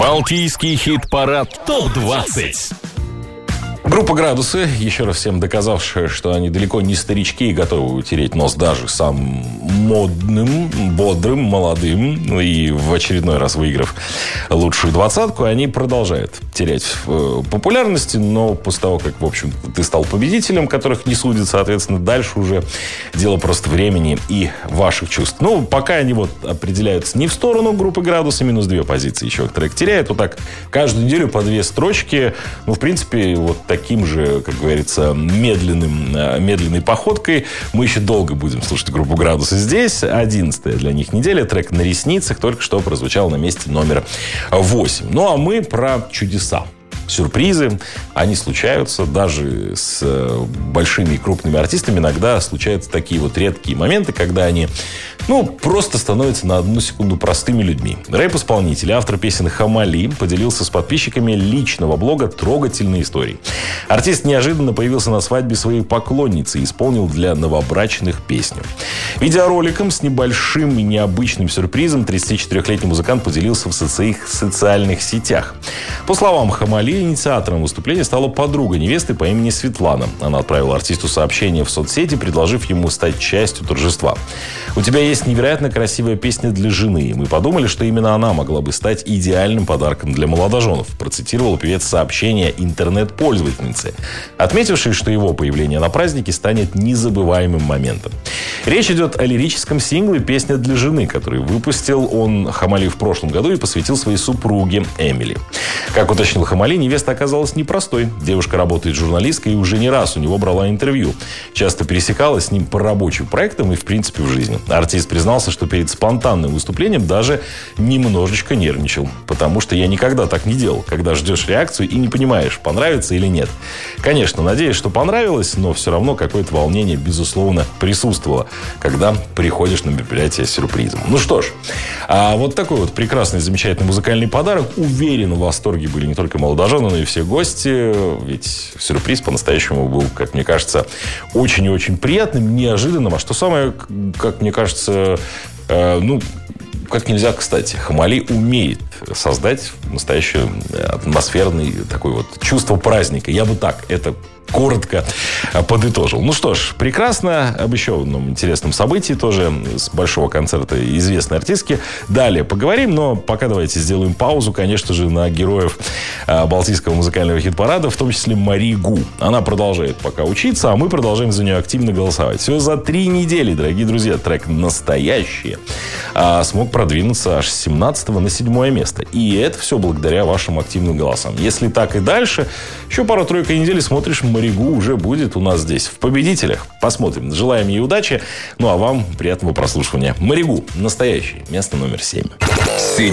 Балтийский хит-парад ТОП-20. Группа «Градусы», еще раз всем доказавшая, что они далеко не старички и готовы утереть нос даже самым модным, бодрым, молодым. Ну и в очередной раз выиграв лучшую двадцатку, они продолжают терять популярности. Но после того, как, в общем, ты стал победителем, которых не судят, соответственно, дальше уже дело просто времени и ваших чувств. Ну, пока они вот определяются не в сторону группы «Градусы», минус 2 позиции еще трек теряет. Вот так каждую неделю по 2 строчки. Ну, в принципе, вот таким же, как говорится, медленной походкой мы еще долго будем слушать группу «Градусы» здесь. 11-я для них неделя. Трек «На ресницах» только что прозвучал на месте номер 8. Ну, а мы про чудеса. Сюрпризы, они случаются даже с большими и крупными артистами. Иногда случаются такие вот редкие моменты, когда они, просто становятся на одну секунду простыми людьми. Рэп-исполнитель, автор песен «Хамали» поделился с подписчиками личного блога трогательной историей. Артист неожиданно появился на свадьбе своей поклонницы и исполнил для новобрачных песню. Видеороликом с небольшим и необычным сюрпризом 34-летний музыкант поделился в своих социальных сетях. По словам Хамали, инициатором выступления стала подруга невесты по имени Светлана. Она отправила артисту сообщение в соцсети, предложив ему стать частью торжества. «У тебя есть невероятно красивая песня для жены. Мы подумали, что именно она могла бы стать идеальным подарком для молодоженов», процитировал певец сообщение интернет-пользовательницы, отметившей, что его появление на празднике станет незабываемым моментом. Речь идет о лирическом сингле «Песня для жены», который выпустил он, Хамали, в прошлом году и посвятил своей супруге Эмили. Как уточнил Хамали, невеста оказалась непростой. Девушка работает журналисткой и уже не раз у него брала интервью. Часто пересекалась с ним по рабочим проектам и, в принципе, в жизни. Артист признался, что перед спонтанным выступлением даже немножечко нервничал. Потому что я никогда так не делал, когда ждешь реакцию и не понимаешь, понравится или нет. Конечно, надеюсь, что понравилось, но все равно какое-то волнение, безусловно, присутствовало, когда приходишь на мероприятие с сюрпризом. Ну что ж, вот такой вот прекрасный, замечательный музыкальный подарок. Уверен, в восторге были не только молодожены, но и все гости. Ведь сюрприз по-настоящему был, как мне кажется, очень и очень приятным, неожиданным. А что самое, как мне кажется, как нельзя, кстати, Хамали умеет создать настоящее атмосферное такое вот чувство праздника. Я бы так это коротко подытожил. Ну что ж, прекрасно. Об еще одном интересном событии тоже с большого концерта известной артистки. Далее поговорим, но пока давайте сделаем паузу, конечно же, на героев Балтийского музыкального хит-парада, в том числе Маригу. Она продолжает пока учиться, а мы продолжаем за нее активно голосовать. Всего за 3 недели, дорогие друзья, трек «Настоящие» смог продвинуться аж с 17 на 7 место. И это все благодаря вашим активным голосам. Если так и дальше, еще пару-тройку недель смотришь, Маригу уже будет у нас здесь, в победителях. Посмотрим. Желаем ей удачи. Ну, а вам приятного прослушивания. Маригу. Настоящий. Место номер 7.